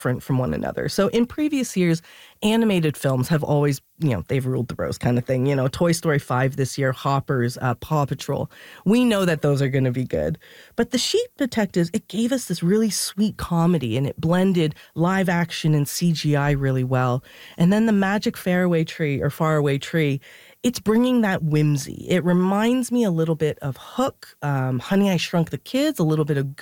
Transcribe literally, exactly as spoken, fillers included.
different from one another. So in previous years, animated films have always, you know, they've ruled the roast kind of thing. You know, Toy Story five this year, Hoppers, uh, Paw Patrol. We know that those are going to be good. But The Sheep Detectives, it gave us this really sweet comedy, and it blended live action and C G I really well. And then The Magic Faraway Tree or Faraway Tree, it's bringing that whimsy. It reminds me a little bit of Hook, um, Honey, I Shrunk the Kids, a little bit of